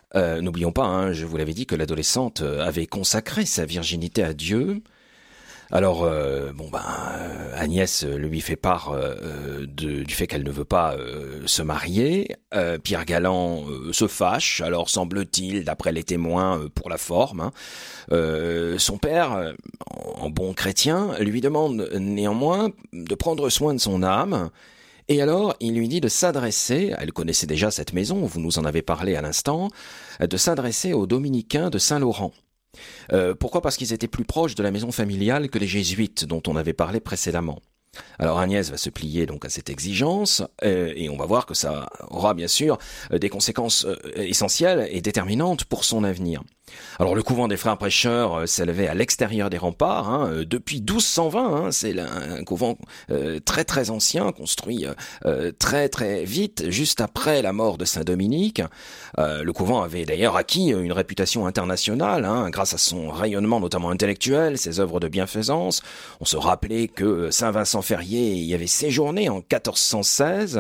N'oublions pas, hein, je vous l'avais dit, que l'adolescente avait consacré sa virginité à Dieu. Alors, Agnès lui fait part du fait qu'elle ne veut pas se marier. Pierre Galland se fâche, alors semble-t-il, d'après les témoins, pour la forme. Hein. Son père, en bon chrétien, lui demande néanmoins de prendre soin de son âme. Et alors, il lui dit de s'adresser, elle connaissait déjà cette maison, vous nous en avez parlé à l'instant, de s'adresser aux dominicains de Saint-Laurent. Pourquoi ? Parce qu'ils étaient plus proches de la maison familiale que les jésuites dont on avait parlé précédemment. Alors Agnès va se plier donc à cette exigence et on va voir que ça aura bien sûr des conséquences essentielles et déterminantes pour son avenir. Alors le couvent des frères prêcheurs s'élevait à l'extérieur des remparts depuis 1220. Hein, c'est un couvent très très ancien, construit très très vite, juste après la mort de Saint Dominique. Le couvent avait d'ailleurs acquis une réputation internationale grâce à son rayonnement notamment intellectuel, ses œuvres de bienfaisance. On se rappelait que Saint Vincent Ferrier y avait séjourné en 1416.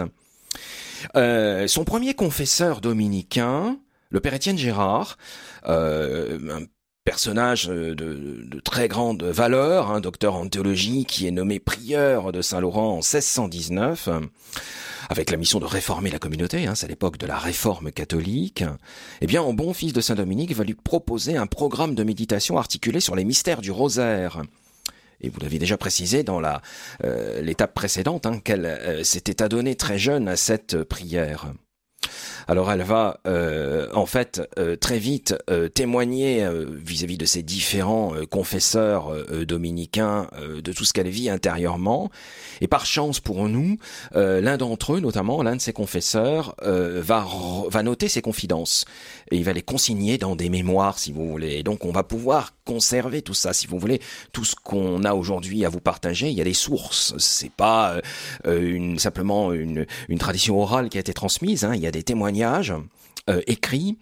Son premier confesseur dominicain, le père Étienne Gérard, un personnage de très grande valeur, docteur en théologie, qui est nommé prieur de Saint-Laurent en 1619, avec la mission de réformer la communauté, c'est l'époque de la réforme catholique. Eh bien, en bon fils de Saint-Dominique, va lui proposer un programme de méditation articulé sur les mystères du rosaire. Et vous l'avez déjà précisé dans l'étape précédente, qu'elle s'était adonnée très jeune à cette prière. Alors elle va très vite témoigner vis-à-vis de ces différents confesseurs dominicains de tout ce qu'elle vit intérieurement. Et par chance pour nous, l'un d'entre eux, notamment l'un de ces confesseurs, va noter ses confidences. Et il va les consigner dans des mémoires, si vous voulez. Et donc on va pouvoir conserver tout ça, si vous voulez, tout ce qu'on a aujourd'hui à vous partager. Il y a des sources. C'est pas simplement une tradition orale qui a été transmise. Il y a des témoignages écrits.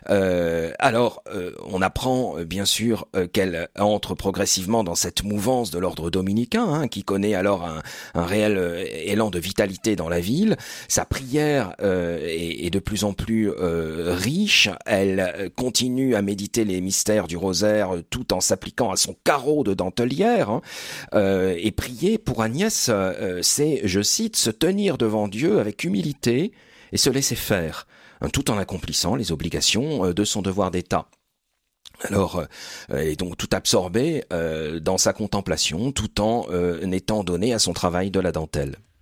On apprend bien sûr qu'elle entre progressivement dans cette mouvance de l'ordre dominicain, qui connaît alors un réel élan de vitalité dans la ville. Sa prière est de plus en plus riche. Elle continue à méditer les mystères du rosaire tout en s'appliquant à son carreau de dentelière. Et prier pour Agnès, c'est, je cite, se tenir devant Dieu avec humilité et se laisser faire, tout en accomplissant les obligations de son devoir d'État. Alors, elle est donc tout absorbée dans sa contemplation, tout en étant donnée à son travail de la dentelle.